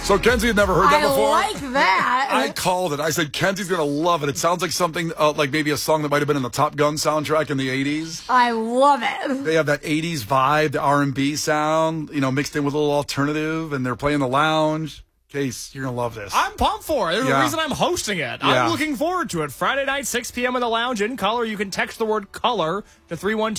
So Kenzie had never heard that before. I like that. I called it. I said, Kenzie's going to love it. It sounds like something, like maybe a song that might have been in the Top Gun soundtrack in the 80s. I love it. They have that 80s vibe, the R&B sound, mixed in with a little alternative, and they're playing the lounge. Case, you're going to love this. I'm pumped for it. There's a reason I'm hosting it. Yeah. I'm looking forward to it. Friday night, 6 p.m. in the lounge in color. You can text the word color to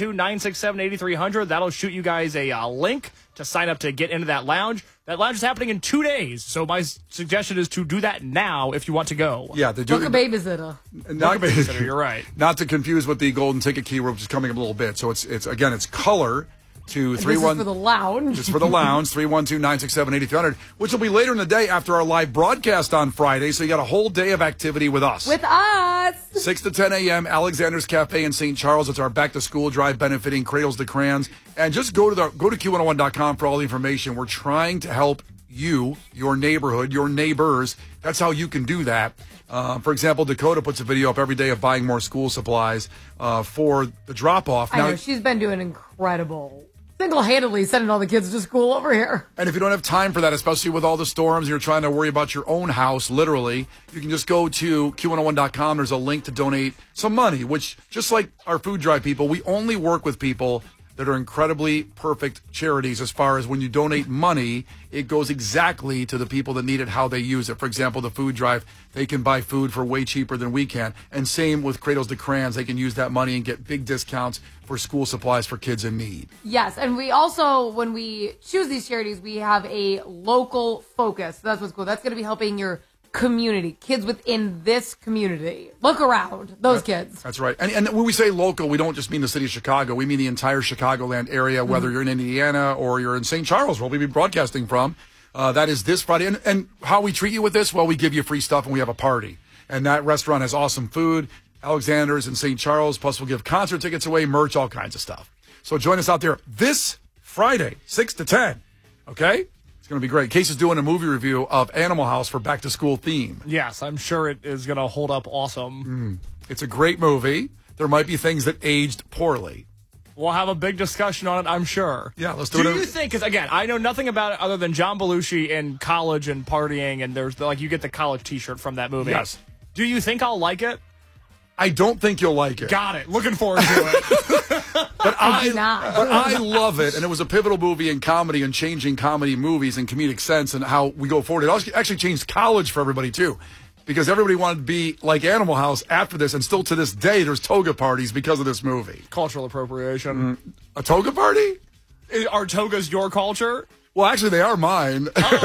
312-967-8300. That'll shoot you guys a link to sign up to get into that lounge. That lounge is happening in 2 days, so my suggestion is to do that now if you want to go. Yeah, they do. Book a babysitter. Not a babysitter, you're right. Not to confuse with the golden ticket keyword, which is coming up a little bit. So it's color to 31. This is for the lounge. It's for the lounge, 312-967-8300, which will be later in the day after our live broadcast on Friday. So you got a whole day of activity with us. With us. 6 to 10 a.m., Alexander's Cafe in St. Charles. It's our back-to-school drive benefiting Cradles to Crayons. And just go to Q101.com for all the information. We're trying to help you, your neighborhood, your neighbors. That's how you can do that. For example, Dakota puts a video up every day of buying more school supplies for the drop-off. I know, she's been doing incredible. Single-handedly sending all the kids to school over here. And if you don't have time for that, especially with all the storms, you're trying to worry about your own house, literally, you can just go to Q101.com. There's a link to donate some money, which, just like our food drive people, we only work with people that are incredibly perfect charities as far as when you donate money, it goes exactly to the people that need it, how they use it. For example, the food drive, they can buy food for way cheaper than we can. And same with Cradles to Crayons. They can use that money and get big discounts for school supplies for kids in need. Yes, and we also, when we choose these charities, we have a local focus. That's what's cool. That's going to be helping your community, kids within this community. Look around, those kids. That's right. And when we say local, we don't just mean the city of Chicago. We mean the entire Chicagoland area, whether you're in Indiana or you're in St. Charles, where we'll be broadcasting from. That is this Friday. And how we treat you with this, well, we give you free stuff and we have a party. And that restaurant has awesome food, Alexander's in St. Charles, plus we'll give concert tickets away, merch, all kinds of stuff. So join us out there this Friday, 6 to 10, okay? Going to be great. Case is doing a movie review of Animal House for back to school theme. Yes, I'm sure it is going to hold up awesome. It's a great movie. There might be things that aged poorly. We'll have a big discussion on it, I'm sure. Yeah, let's do it. Do you think, because again, I know nothing about it other than John Belushi in college and partying, and there's you get the college t-shirt from that movie. Yes. Do you think I'll like it? I don't think you'll like it. Got it. Looking forward to it. But I do not. But I love it, and it was a pivotal movie in comedy and changing comedy movies and comedic sense and how we go forward. It actually changed college for everybody, too, because everybody wanted to be like Animal House after this, and still to this day, there's toga parties because of this movie. Cultural appropriation. A toga party? Are togas your culture? Well, actually, they are mine.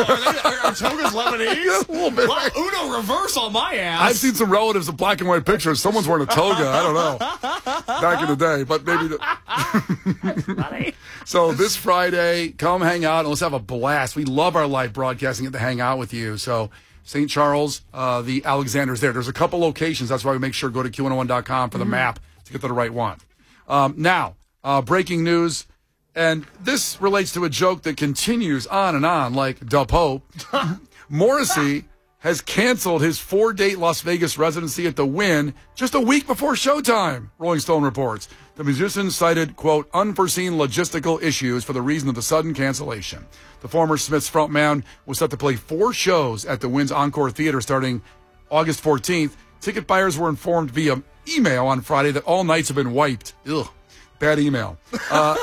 Are togas Lebanese? A little bit. Well, Uno reverse on my ass. I've seen some relatives of black and white pictures. Someone's wearing a toga. I don't know. Back in the day, but maybe. Funny. So this Friday, come hang out and let's have a blast. We love our live broadcasting, get to hang out with you. So St. Charles, the Alexander's there. There's a couple locations. That's why we make sure to go to Q101.com for the map to get to the right one. Now, breaking news. And this relates to a joke that continues on and on, like Da Pope. Morrissey has canceled his 4-date Las Vegas residency at the Wynn just a week before showtime, Rolling Stone reports. The musician cited, quote, unforeseen logistical issues for the reason of the sudden cancellation. The former Smiths frontman was set to play 4 shows at the Wynn's Encore Theater starting August 14th. Ticket buyers were informed via email on Friday that all nights have been wiped. Ugh. Bad email. No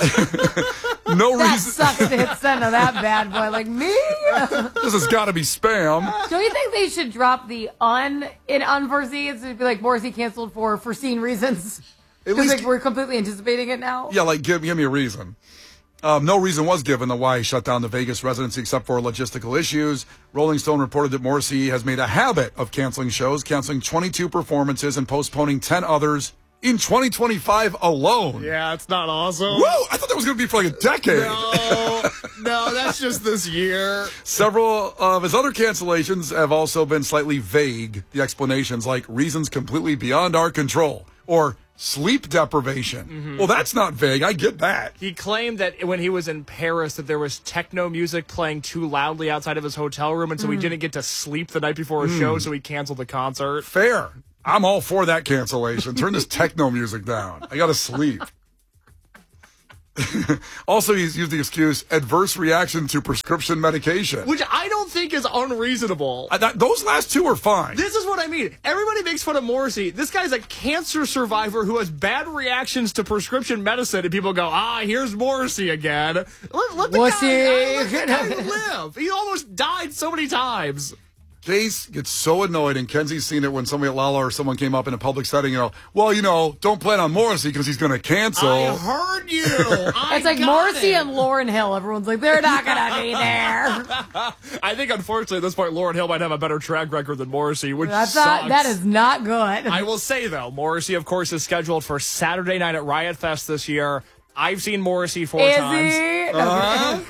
That reason. sucks to hit send on that bad boy like me. This has got to be spam. Don't you think they should drop the in unforeseen? It'd be like Morrissey canceled for foreseen reasons. At Because least, we're completely anticipating it now. yeah, like give me a reason. No reason was given to why he shut down the Vegas residency except for logistical issues. Rolling Stone reported that Morrissey has made a habit of canceling shows, canceling 22 performances and postponing 10 others in 2025 alone. Yeah, it's not awesome. Whoa, I thought that was going to be for like a decade. No, that's just this year. Several of his other cancellations have also been slightly vague. The explanations like reasons completely beyond our control or sleep deprivation. Well, that's not vague. I get that. He claimed that when he was in Paris that there was techno music playing too loudly outside of his hotel room, and so he didn't get to sleep the night before his show, so he canceled the concert. Fair. I'm all for that cancellation. Turn this techno music down. I got to sleep. Also, he's used the excuse adverse reaction to prescription medication. Which I don't think is unreasonable. Those last two are fine. This is what I mean. Everybody makes fun of Morrissey. This guy's a cancer survivor who has bad reactions to prescription medicine, and people go, here's Morrissey again. Let the guy live. He almost died so many times. Case gets so annoyed, and Kenzie's seen it when somebody at Lala or someone came up in a public setting, don't plan on Morrissey because he's going to cancel. I heard you. It's like Morrissey and Lauryn Hill. Everyone's like, they're not going to be there. I think, unfortunately, at this point, Lauryn Hill might have a better track record than Morrissey, which sucks. That is not good. I will say, though, Morrissey, of course, is scheduled for Saturday night at Riot Fest this year. I've seen Morrissey 4 times. Is he?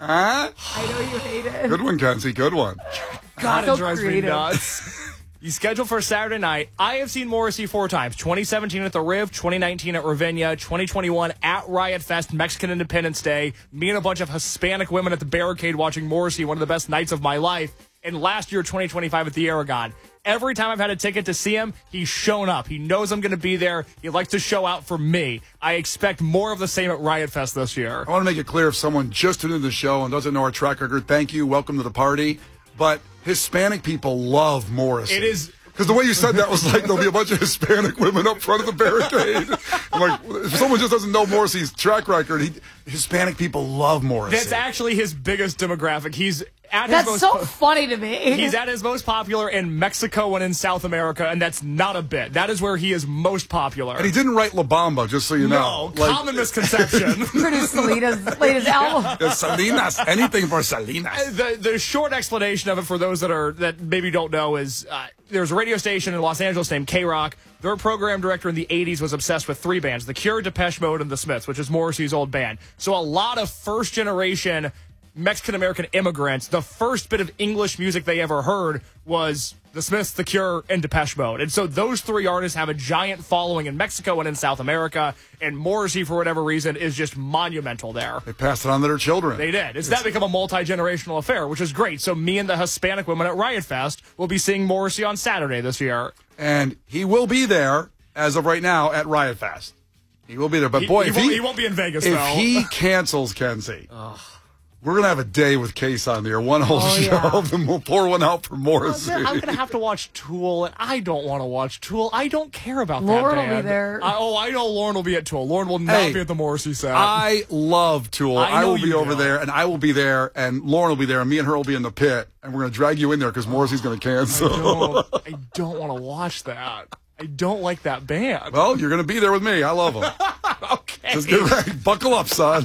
I know you hate it. Good one, Kenzie. Good one. God, So it drives me creative. nuts. He's scheduled for Saturday night. I have seen Morrissey 4 times. 2017 at the Riv, 2019 at Ravinia, 2021 at Riot Fest, Mexican Independence Day. Me and a bunch of Hispanic women at the barricade watching Morrissey, one of the best nights of my life. And last year, 2025 at the Aragon. Every time I've had a ticket to see him, he's shown up. He knows I'm going to be there. He likes to show out for me. I expect more of the same at Riot Fest this year. I want to make it clear, if someone just tuned into the show and doesn't know our track record, thank you. Welcome to the party. But Hispanic people love Morrissey. It is... Because the way you said that was like there'll be a bunch of Hispanic women up front of the barricade. I'm like, if someone just doesn't know Morrissey's track record, Hispanic people love Morrissey. That's actually his biggest demographic. He's at his That's most so funny to me. He's at his most popular in Mexico and in South America, and that's not a bit. That is where he is most popular. And he didn't write La Bamba, just so you know. No, common misconception. Produced Selena's latest album. Salinas, anything for Salinas. The short explanation of it for those that maybe don't know is there's a radio station in Los Angeles named K-Rock. Their program director in the 80s was obsessed with 3 bands, The Cure, Depeche Mode, and The Smiths, which is Morrissey's old band. So a lot of first-generation Mexican-American immigrants, the first bit of English music they ever heard was The Smiths, The Cure, and Depeche Mode. And so those 3 artists have a giant following in Mexico and in South America, and Morrissey, for whatever reason, is just monumental there. They passed it on to their children. They did. It's that become a multi-generational affair, which is great. So me and the Hispanic women at Riot Fest will be seeing Morrissey on Saturday this year. And he will be there, as of right now, at Riot Fest. He will be there. But boy, he won't be in Vegas, though. If he cancels, Kenzie... We're going to have a day with Case on there, one whole show, yeah. then we'll pour one out for Morrissey. I'm going to have to watch Tool, and I don't want to watch Tool. I don't care about Lauren that band. will be there. I know Lauren will be at Tool. Lauren will not be at the Morrissey set. I love Tool. I will be you over do. there, and I will be there, and Lauren will be there, and me and her will be in the pit, and we're going to drag you in there because Morrissey's going to cancel. I don't want to watch that. I don't like that band. Well, you're going to be there with me. I love them. Okay. Just get ready. Buckle up, son.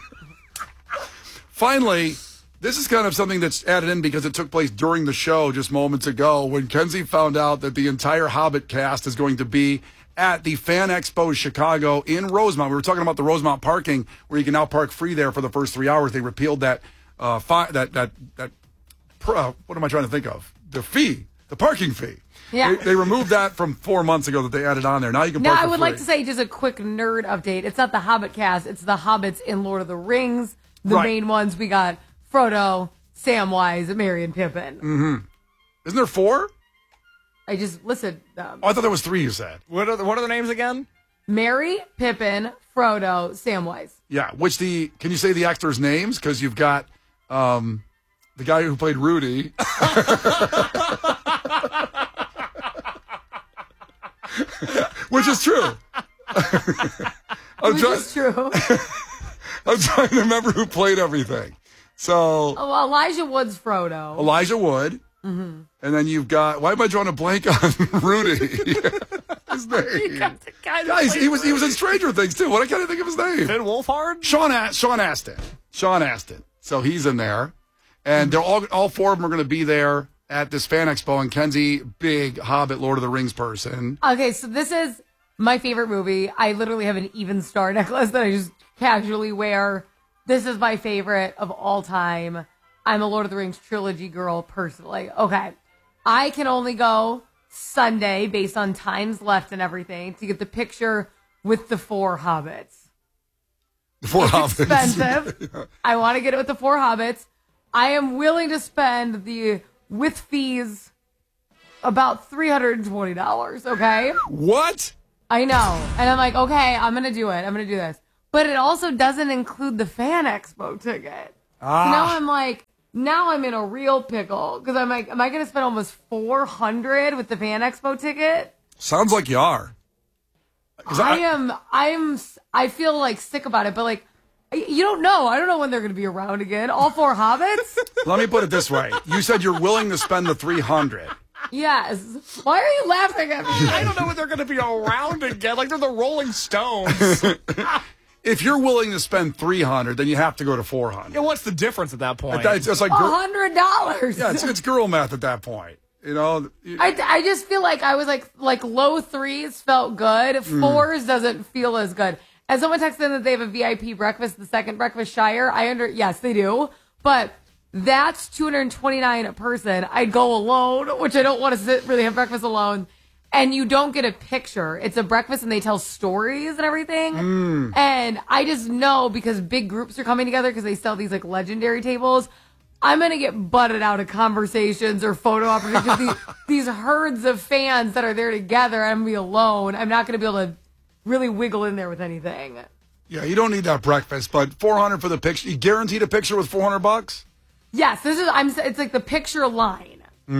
Finally... This is kind of something that's added in because it took place during the show just moments ago when Kenzie found out that the entire Hobbit cast is going to be at the Fan Expo Chicago in Rosemont. We were talking about the Rosemont parking where you can now park free there for the first 3 hours. They repealed that, what am I trying to think of? The parking fee. Yeah. They removed that from 4 months ago that they added on there. Now you can park Now, for I would free. like to say just a quick nerd update. It's not the Hobbit cast. It's the Hobbits in Lord of the Rings. The Right. main ones we got Frodo, Samwise, Merry, and Pippin. Mm-hmm. Isn't there 4? I just listed them. Oh, I thought there was 3 you said. What are the names again? Merry, Pippin, Frodo, Samwise. Yeah, can you say the actors' names? Because you've got the guy who played Rudy. Which is true. Which is true. I'm trying to remember who played everything. So Oh, Elijah Wood's Frodo. Elijah Wood. Mm-hmm. And then you've got, why am I drawing a blank on Rudy? His name. Guys, he was in Stranger Things too. What can't I think of his name? Finn Wolfhard? Sean Astin. Sean Astin. So he's in there. And they're all 4 of them are going to be there at this Fan Expo. And Kenzie, big Hobbit, Lord of the Rings person. Okay, so this is my favorite movie. I literally have an even star necklace that I just casually wear. This is my favorite of all time. I'm a Lord of the Rings trilogy girl personally. Okay. I can only go Sunday based on times left and everything to get the picture with the 4 hobbits. The 4 hobbits. Expensive. Yeah. I want to get it with the 4 hobbits. I am willing to spend with fees about $320, okay? What? I know. And I'm like, okay, I'm going to do it. I'm going to do this. but it also doesn't include the Fan Expo ticket. Ah. Now I'm like, now I'm in a real pickle because I'm like, am I going to spend almost $400 with the Fan Expo ticket? Sounds like you are. 'Cause I feel like sick about it, but like, you don't know. I don't know when they're going to be around again. All 4 Hobbits? Let me put it this way. You said you're willing to spend the $300. Yes. Why are you laughing at me? I don't know when they're going to be around again. Like they're the Rolling Stones. If you're willing to spend $300, then you have to go to $400. Yeah, what's the difference at that point? It's like $100. yeah, it's girl math at that point. You know, I just feel like I was like low 3s felt good. 4s doesn't feel as good. And someone texted in that they have a VIP breakfast, the second breakfast Shire. Yes, they do. But that's $229 a person. I'd go alone, which I don't want to really have breakfast alone. And you don't get a picture. It's a breakfast and they tell stories and everything. And I just know because big groups are coming together because they sell these like legendary tables. I'm going to get butted out of conversations or photo opportunities. These herds of fans that are there together, I'm going to be alone. I'm not going to be able to really wiggle in there with anything. yeah, you don't need that breakfast, but $400 for the picture. You guaranteed a picture with $400? Yes, it's like the picture line.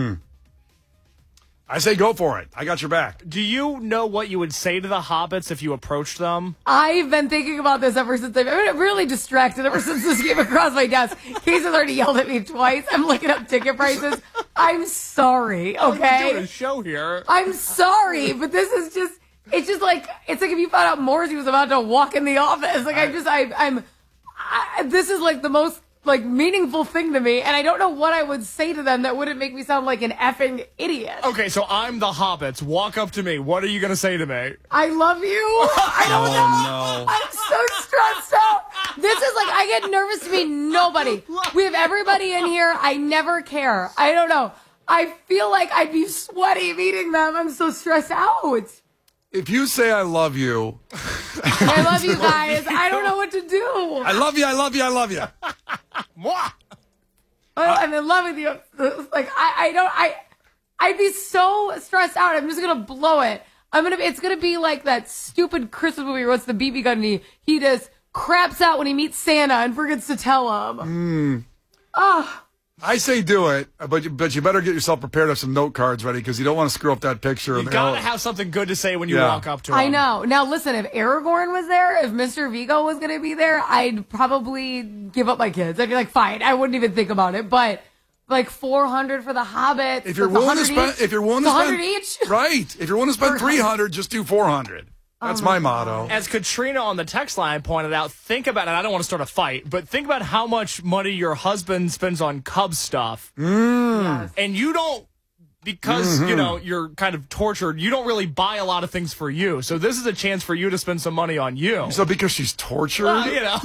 I say go for it. I got your back. Do you know what you would say to the Hobbits if you approached them? I've been thinking about this ever since I've been really distracted ever since this came across my desk. Case has already yelled at me twice. I'm looking up ticket prices. I'm sorry, We're okay? doing a show here. I'm sorry, but this is just, it's just like, it's like if you found out Morrissey was about to walk in the office. Like this is like the most like meaningful thing to me, and I don't know what I would say to them that wouldn't make me sound like an effing idiot. Okay, so I'm the Hobbits. Walk up to me. What are you going to say to me? I love you. I don't know. No. I'm so stressed out. This is like, I get nervous to meet nobody. We have everybody in here. I never care. I don't know. I feel like I'd be sweaty meeting them. I'm so stressed out. If you say I love you, I love you guys. I don't know what to do. I love you, I love you, I love you. Mwah! I'm in love with you. Like I'd be so stressed out. I'm just gonna blow it. It's gonna be like that stupid Christmas movie where it's the BB gun and he just craps out when he meets Santa and forgets to tell him. I say do it, but you better get yourself prepared to have some note cards ready because you don't want to screw up that picture. You got to have something good to say when you Yeah. walk up to him. I know. Now listen, if Aragorn was there, if Mr. Vigo was gonna be there, I'd probably give up my kids. I'd be like, fine, I wouldn't even think about it. But like $400 for the Hobbit. If you're willing to spend, $100 each, right? If you're willing to spend $300, just do $400. That's my motto. As Katrina on the text line pointed out, think about it. I don't want to start a fight, but think about how much money your husband spends on Cubs stuff. Yes. And you don't, because, you know, you're kind of tortured, you don't really buy a lot of things for you. So this is a chance for you to spend some money on you. So because she's tortured? You know.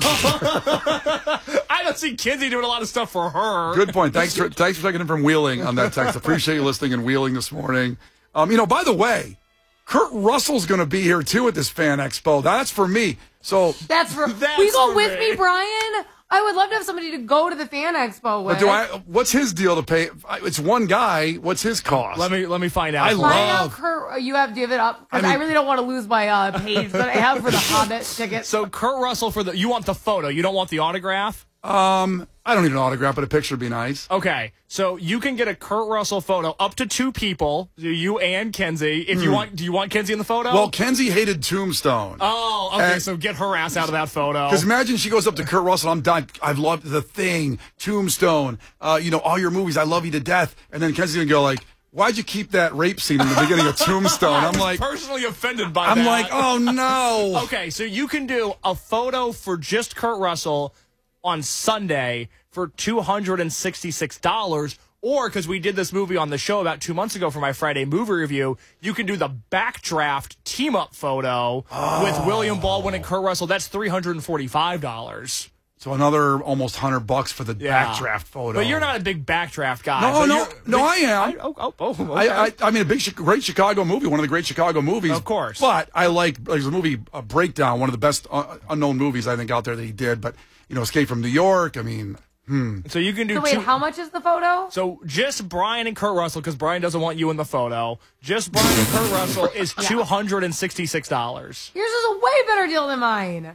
I don't see Kinsey doing a lot of stuff for her. Good point. Thanks for checking in from Wheeling on that text. Appreciate you listening in Wheeling this morning. By the way, Kurt Russell's going to be here too at this Fan Expo. That's for me. So That's for. That's Will you go for with me. me, Brian? I would love to have somebody to go to the Fan Expo with. but what's his deal to pay? It's one guy. What's his cost? Let me find out. I for you. love- Find out, Kurt. Do you have it up? Because I really don't want to lose my page that I have for the Hobbit ticket. So Kurt Russell you want the photo, you don't want the autograph? I don't need an autograph, but a picture would be nice. Okay, so you can get a Kurt Russell photo up to 2 people, you and Kenzie. If you want, do you want Kenzie in the photo? Well, Kenzie hated Tombstone. oh, okay, and- so get her ass out of that photo. Because imagine she goes up to Kurt Russell. I'm done. I've loved The Thing, Tombstone, all your movies. I love you to death. And then Kenzie's going to go like, why'd you keep that rape scene in the beginning of Tombstone? I'm like, personally offended by that. I'm like, oh no. Okay, so you can do a photo for just Kurt Russell on Sunday for $266, or because we did this movie on the show about 2 months ago for my Friday movie review, you can do the backdraft team-up photo with William Baldwin and Kurt Russell. That's $345. So another almost $100 for the backdraft photo. But you're not a big backdraft guy. No, I am. Okay. I mean, great Chicago movie, one of the great Chicago movies. Of course. But I like, there's a movie, Breakdown, one of the best unknown movies I think out there that he did. But, Escape from New York, I mean, So you can do So wait, how much is the photo? So just Brian and Kurt Russell, because Brian doesn't want you in the photo. Just Brian and Kurt Russell is $266. Yours is a way better deal than mine.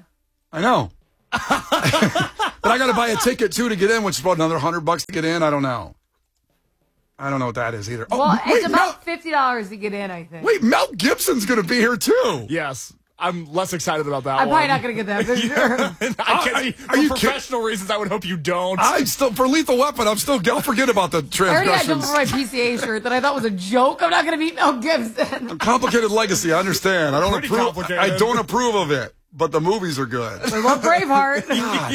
I know. But I got to buy a ticket, too, to get in, which is about another $100 to get in. I don't know. I don't know what that is either. Well, Oh, it's about $50 to get in, I think. Wait, Mel Gibson's going to be here, too. Yes. I'm less excited about that I'm one. probably not going to get that for sure. For professional reasons, I would hope you don't. I'm still, for Lethal Weapon, I'll forget about the I already had to transgressions. for my PCA shirt that I thought was a joke. I'm not going to meet Mel Gibson. Complicated legacy, I understand. Pretty complicated. I don't approve of it, but the movies are good. I love Braveheart.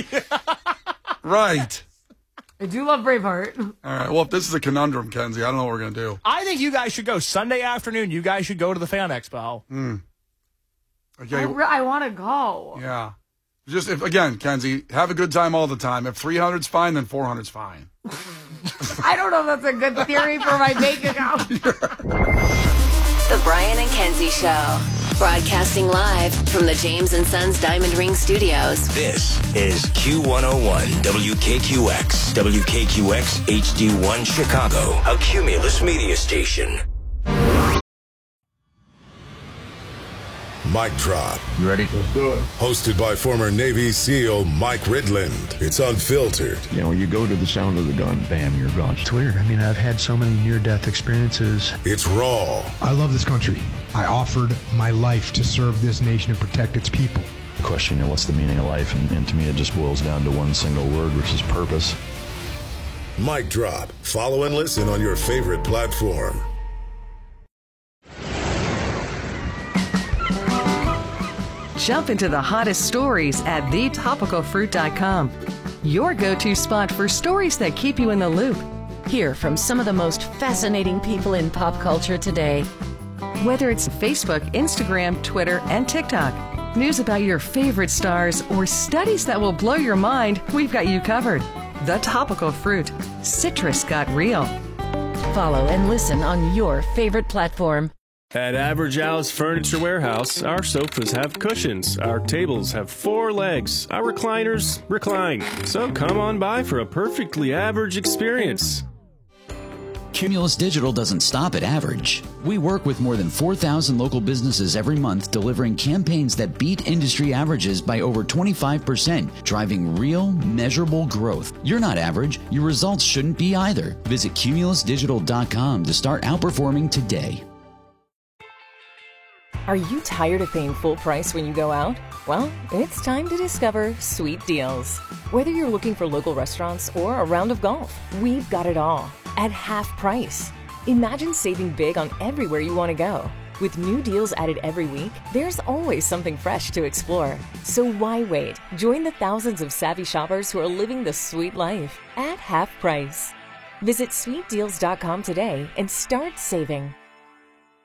Right. I do love Braveheart. All right. Well, if this is a conundrum, Kenzie, I don't know what we're going to do. I think you guys should go Sunday afternoon. You guys should go to the Fan Expo. Okay. I want to go. Yeah. Just, again, Kenzie, have a good time all the time. If 300's fine, then 400's fine. I don't know if that's a good theory for my bank account. The Brian and Kenzie Show. Broadcasting live from the James & Sons Diamond Ring Studios. This is Q101 WKQX. WKQX HD1 Chicago. A Cumulus media station. Mic Drop. You ready? Let's do it. Hosted by former Navy SEAL Mike Ridland. It's unfiltered. You know, you go to the sound of the gun, bam, you're gone. It's weird. I mean, I've had so many near-death experiences. It's raw. I love this country. I offered my life to serve this nation and protect its people. The question, you know, what's the meaning of life? And to me, it just boils down to one single word, which is purpose. Mic Drop. Follow and listen on your favorite platform. Jump into the hottest stories at thetopicalfruit.com. Your go-to spot for stories that keep you in the loop. Hear from some of the most fascinating people in pop culture today. Whether it's Facebook, Instagram, Twitter, and TikTok, news about your favorite stars, or studies that will blow your mind, we've got you covered. The Topical Fruit. Citrus got real. Follow and listen on your favorite platform. At Average Al's Furniture Warehouse, our sofas have cushions, our tables have 4 legs, our recliners recline. So come on by for a perfectly average experience. Cumulus Digital doesn't stop at average. We work with more than 4,000 local businesses every month, delivering campaigns that beat industry averages by over 25%, driving real, measurable growth. You're not average. Your results shouldn't be either. Visit cumulusdigital.com to start outperforming today. Are you tired of paying full price when you go out? Well, it's time to discover Sweet Deals. Whether you're looking for local restaurants or a round of golf, we've got it all at half price. Imagine saving big on everywhere you want to go. With new deals added every week, there's always something fresh to explore. So why wait? Join the thousands of savvy shoppers who are living the sweet life at half price. Visit sweetdeals.com today and start saving.